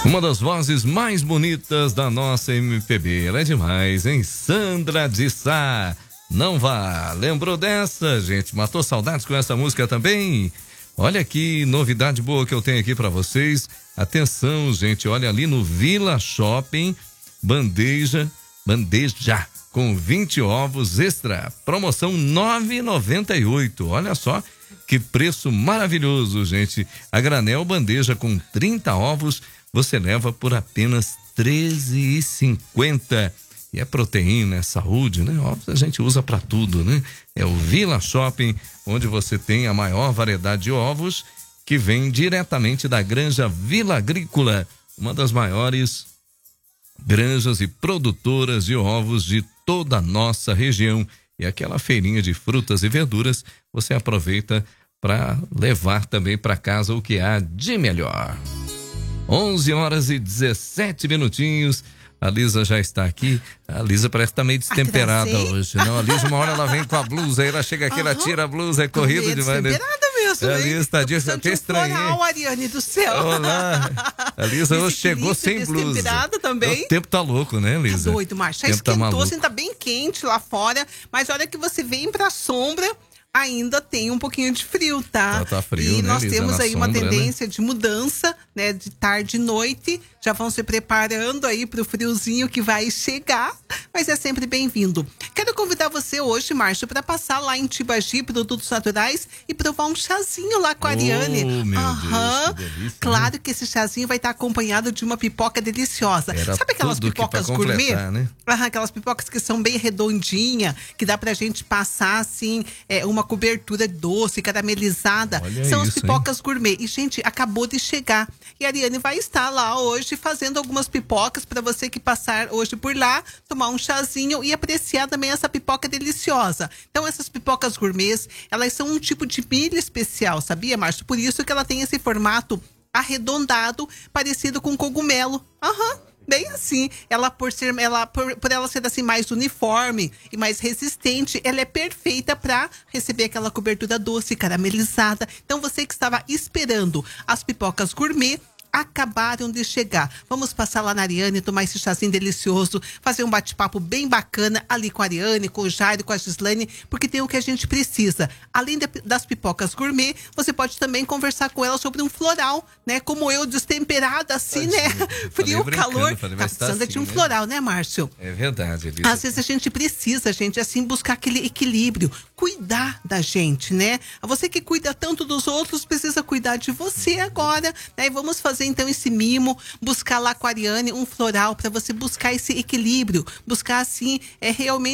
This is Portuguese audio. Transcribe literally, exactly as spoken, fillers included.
Uma das vozes mais bonitas da nossa M P B. Ela é demais, hein? Sandra de Sá. Não vá. Lembrou dessa, gente? Matou saudades com essa música também? Olha que novidade boa que eu tenho aqui pra vocês. Atenção, gente. Olha ali no Vila Shopping. Bandeja. Bandeja. Com vinte ovos extra. Promoção nove reais e noventa e oito centavos. Olha só que preço maravilhoso, gente. A granel bandeja com trinta ovos. Você leva por apenas treze reais e cinquenta centavos. E é proteína, é saúde, né? Óbvio, a gente usa para tudo, né? É o Vila Shopping, onde você tem a maior variedade de ovos, que vem diretamente da granja Vila Agrícola, uma das maiores granjas e produtoras de ovos de toda a nossa região. E aquela feirinha de frutas e verduras, você aproveita para levar também para casa o que há de melhor. onze horas e dezessete minutinhos. A Lisa já está aqui. A Lisa parece que tá meio destemperada hoje, não? A Lisa, uma hora ela vem com a blusa, aí ela chega aqui, uhum. ela tira a blusa, é corrido demais. Destemperada mesmo, a Lisa está disso, até estranho. Floral, Ariane do céu. Olá. A Lisa hoje chegou sem blusa. Destemperada também. O tempo tá louco, né, Lisa? Tá doido, Márcia. Já esquentou, tá assim, tá bem quente lá fora, mas olha que você vem pra sombra, ainda tem um pouquinho de frio, tá? Tá, tá frio, e né, nós Lisa, temos aí sombra, uma tendência, né? de mudança, né? De tarde e noite. Já vão se preparando aí pro friozinho que vai chegar, mas é sempre bem-vindo. Quero convidar você hoje, Márcio, para passar lá em Tibagi, Produtos Naturais, e provar um chazinho lá com a Ariane. Oh, meu Aham. Deus, que delícia, claro né? que esse chazinho vai estar acompanhado de uma pipoca deliciosa. Era Sabe aquelas tudo pipocas que pra gourmet? completar, né? Aham, aquelas pipocas que são bem redondinhas, que dá pra gente passar, assim, é, uma cobertura doce, caramelizada. Olha São isso, as pipocas hein? Gourmet. E, gente, acabou de chegar. E a Ariane vai estar lá hoje fazendo algumas pipocas para você que passar hoje por lá, tomar um chazinho e apreciar também essa pipoca deliciosa. Então, essas pipocas gourmets, elas são um tipo de milho especial, sabia, Márcio? Por isso que ela tem esse formato arredondado, parecido com cogumelo. Aham. Bem assim, ela por ser, ela por, por ela ser assim mais uniforme e mais resistente, ela é perfeita para receber aquela cobertura doce, caramelizada. Então você que estava esperando as pipocas gourmet, acabaram de chegar. Vamos passar lá na Ariane, tomar esse chazinho delicioso, fazer um bate-papo bem bacana ali com a Ariane, com o Jairo, com a Gislaine, porque tem o que a gente precisa. Além de, das pipocas gourmet, você pode também conversar com ela sobre um floral, né? Como eu, destemperada assim, né? Frio, calor. Tá precisando de um floral, né, Márcio? É verdade, Elisa. Às vezes a gente precisa, gente, assim, buscar aquele equilíbrio, cuidar da gente, né? Você que cuida tanto dos outros, precisa cuidar de você agora, né? E vamos fazer então esse mimo, buscar lá com a Ariane um floral para você buscar esse equilíbrio, buscar assim, é realmente